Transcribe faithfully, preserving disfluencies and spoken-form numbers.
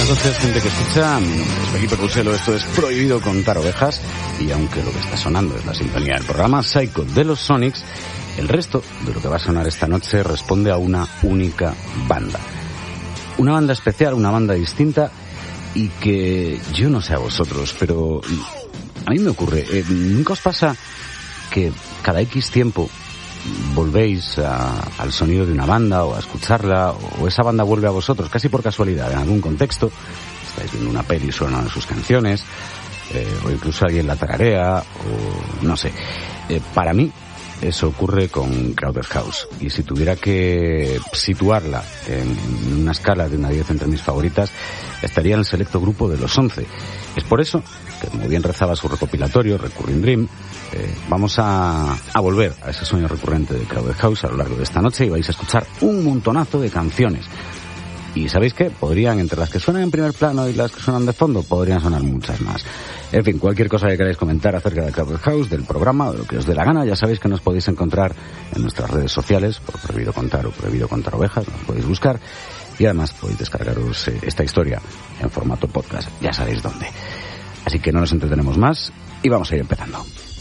Buenas noches, gente que escucha. Mi nombre es Felipe Cuselo, esto es Prohibido Contar Ovejas, y aunque lo que está sonando es la sintonía del programa Psycho de los Sonics, el resto de lo que va a sonar esta noche responde a una única banda. Una banda especial, una banda distinta, y que yo no sé a vosotros, pero a mí me ocurre. Eh, ¿Nunca os pasa que cada X tiempo volvéis a, al sonido de una banda o a escucharla, o esa banda vuelve a vosotros casi por casualidad en algún contexto? Estáis viendo una peli y suenan sus canciones, eh, o incluso alguien la tararea, o no sé. Eh, para mí eso ocurre con Crowded House, y si tuviera que situarla en, en una escala de una a diez entre mis favoritas, estaría en el selecto grupo de los once. Es por eso que, como bien rezaba su recopilatorio Recurring Dream, eh, vamos a, a volver a ese sueño recurrente de Crowded House a lo largo de esta noche, y vais a escuchar un montonazo de canciones. Y ¿sabéis qué? Podrían, entre las que suenan en primer plano y las que suenan de fondo, podrían sonar muchas más. En fin, cualquier cosa que queráis comentar acerca de Crowded House, del programa, de lo que os dé la gana, ya sabéis que nos podéis encontrar en nuestras redes sociales, por Prohibido Contar o Prohibido Contar Ovejas, nos podéis buscar, y además podéis descargaros eh, esta historia en formato podcast, ya sabéis dónde. Así que no nos entretenemos más y vamos a ir empezando.